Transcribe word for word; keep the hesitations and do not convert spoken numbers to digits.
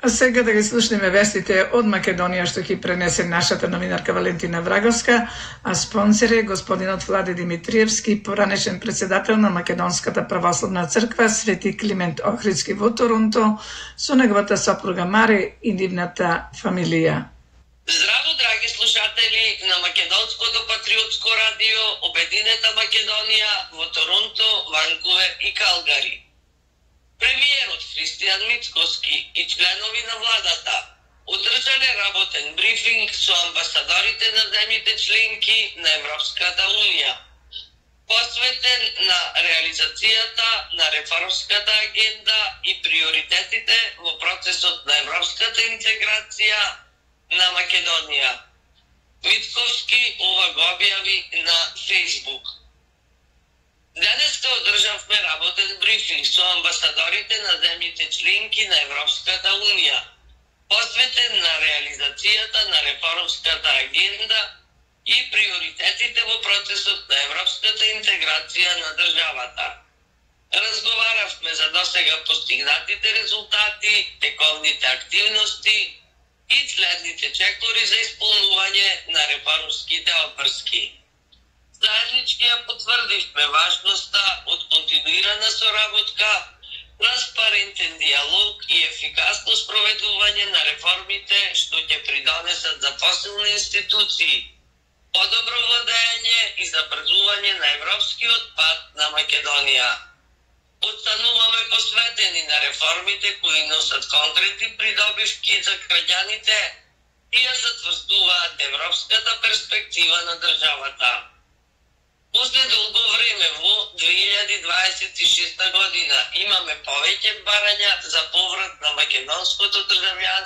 А сега да ги слушнеме вестите од Македонија што ќе пренесе нашата новинарка Валентина Враговска, а спонсор е господинот Влади Димитриевски, поранешен председател на Македонската православна црква Свети Климент Охридски во Торонто, со неговата сопруга Мари и нивната фамилија. Здраво, драги слушатели на Македонското патриотско радио Обединета Македонија во Торонто, Ванкувер и Калгари. Премиерот Христијан Мицкоски и членови на владата одржале работен брифинг со амбасадорите на земјите членки на Европската Унија, посветен на реализацијата на реформската агенда и приоритетите во процесот на европската интеграција на Македонија. Мицковски ова го објави на Фејсбук. Денеска одржавме работен брифинг со амбасадорите на земјите членки на Европската Унија, посветен на реализацијата на реформската агенда и приоритетите во процесот на европската интеграција на државата. Разговаравме за досега постигнатите резултати, тековните активности и следните чекори за исполнување на реформските обврски. Заеднички ја потврдивме важноста од континуирана соработка, транспарентен диалог и ефикасно спроведување на реформите што ќе придонесат за посилни институции, подобро владење и забрзување на европскиот пат на Македонија. Остануваме посветени на реформите кои носат конкретни придобивки за граѓаните и ја затврстуваат европската перспектива на државата. После долго време во две илјади дваесет и шеста година имаме повеќе барања за поврат на македонското државјанство